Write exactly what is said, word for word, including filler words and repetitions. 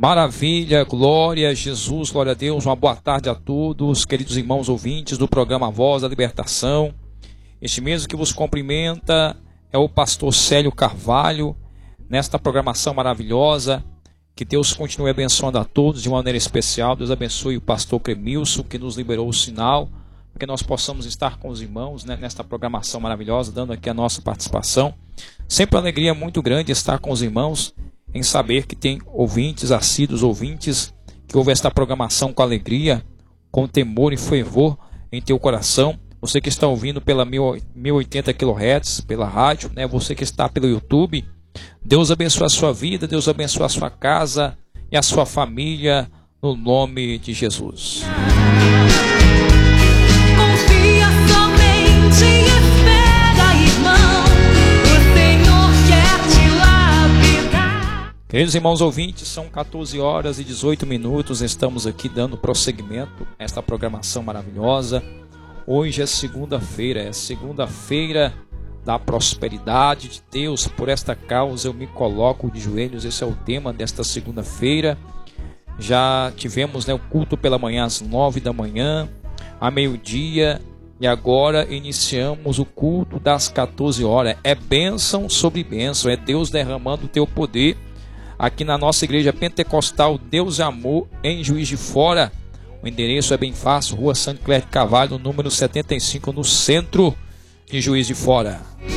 Maravilha, glória a Jesus, glória a Deus. Uma boa tarde a todos, queridos irmãos ouvintes do programa Voz da Libertação. Este mesmo que vos cumprimenta é o pastor Célio Carvalho, nesta programação maravilhosa. Que Deus continue abençoando a todos de uma maneira especial. Deus abençoe o pastor Cremilson, que nos liberou o sinal, para que nós possamos estar com os irmãos, né, nesta programação maravilhosa, dando aqui a nossa participação. Sempre uma alegria muito grande estar com os irmãos, em saber que tem ouvintes, assíduos ouvintes, que ouvem esta programação com alegria, com temor e fervor em teu coração. Você que está ouvindo pela mil e oitenta quilohertz, pela rádio, né? Você que está pelo YouTube, Deus abençoe a sua vida, Deus abençoe a sua casa e a sua família, no nome de Jesus. Confia somente e espera, irmão, o Senhor quer te lapidar. Queridos irmãos ouvintes, são quatorze horas e dezoito minutos, estamos aqui dando prosseguimento a esta programação maravilhosa. Hoje é segunda-feira, é segunda-feira da prosperidade de Deus. Por esta causa eu me coloco de joelhos. Esse é o tema desta segunda-feira. Já tivemos, né, o culto pela manhã às nove da manhã, a meio-dia, e agora iniciamos o culto das quatorze horas. É bênção sobre bênção, é Deus derramando o teu poder aqui na nossa igreja pentecostal Deus é Amor, em Juiz de Fora. O endereço é bem fácil, Rua Santo Clérito Carvalho, número setenta e cinco, no centro de Juiz de Fora.